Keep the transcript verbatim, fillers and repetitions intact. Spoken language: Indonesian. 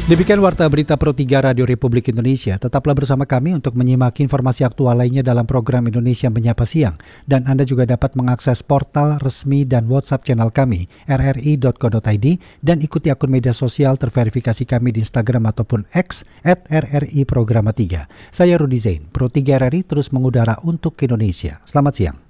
Demikian Warta Berita Pro tiga Radio Republik Indonesia. Tetaplah bersama kami untuk menyimak informasi aktual lainnya dalam program Indonesia Menyapa Siang. Dan Anda juga dapat mengakses portal resmi dan WhatsApp channel kami r r i dot co dot i d dan ikuti akun media sosial terverifikasi kami di Instagram ataupun X at r r i programa tiga. Saya Rudi Zain, Pro tiga R R I terus mengudara untuk Indonesia. Selamat siang.